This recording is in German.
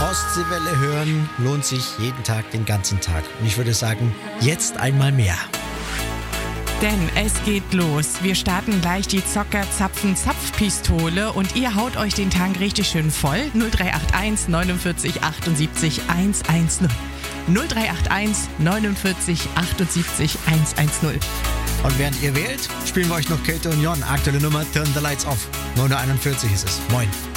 Ostseewelle hören lohnt sich jeden Tag, den ganzen Tag. Und ich würde sagen, jetzt einmal mehr. Denn es geht los. Wir starten gleich die Zocker-Zapfen-Zapfpistole und ihr haut euch den Tank richtig schön voll. 0381 49 78 110. 0381 49 78 110. Und während ihr wählt, spielen wir euch noch Käthe und Jon. Aktuelle Nummer, Turn the Lights Off. 9:41 ist es. Moin.